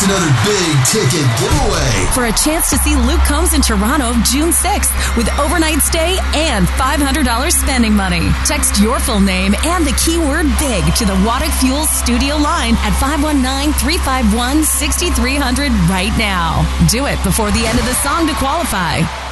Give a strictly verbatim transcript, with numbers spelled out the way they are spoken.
another big ticket giveaway. For a chance to see Luke Combs in Toronto June sixth with overnight stay and five hundred dollars spending money. Text your full name and the keyword BIG to the Waddick Fuels studio line at five one nine, three five one, six three zero zero right now. Do it before the end of the song to qualify.